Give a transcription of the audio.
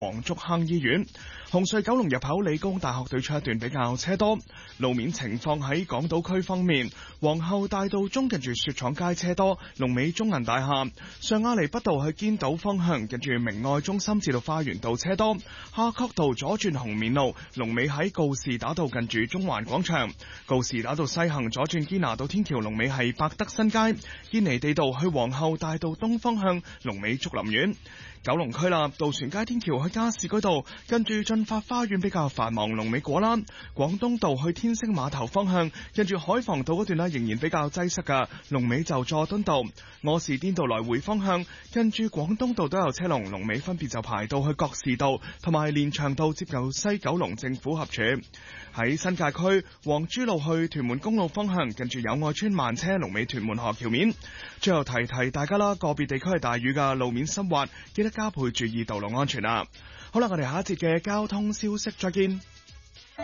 黃竹坑醫院。紅隧九龍入口理工大學對出一段比較車多。路面情況喺港島區方面，皇后大道中近住雪廠街車多，龍尾中銀大廈。上亞厘畢道去堅道方向近住明愛中心至到花園道車多。夏慤道左轉紅棉路，龍尾喺告士打道近住中環廣場。告士打道西行左轉堅拿道天橋，龍尾係百德新街。堅尼地道去皇后大道東方向，龍尾竹林苑。九龍區啦，渡船街天橋去加士居道跟住駿發花園比較繁忙，龍尾果欄。廣東道去天星碼頭方向跟住海防道嗰段仍然比較擠塞噶，龍尾就佐敦道。柯士甸道來回方向跟住廣東道都有車龍，龍尾分別就排到去覺士道同埋連翔道接近西九龍政府合署。喺新界區黃珠路去屯門公路方向近住友愛村慢車，龍尾屯門河橋面。最後提大家啦，個別地區係大雨噶，路面濕滑，記得加倍注意道路安全啦。好啦，我哋下一節嘅交通消息再見。